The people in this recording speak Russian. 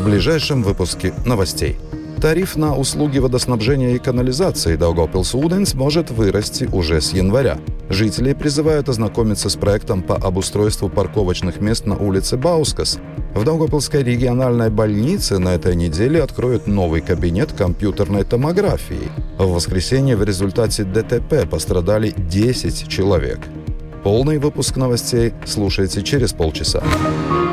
в ближайшем выпуске новостей. Тариф на услуги водоснабжения и канализации Daugavpils может вырасти уже с января. Жители призывают ознакомиться с проектом по обустройству парковочных мест на улице Баускас. В Даугавпилской региональной больнице на этой неделе откроют новый кабинет компьютерной томографии. В воскресенье в результате ДТП пострадали 10 человек. Полный выпуск новостей слушайте через полчаса.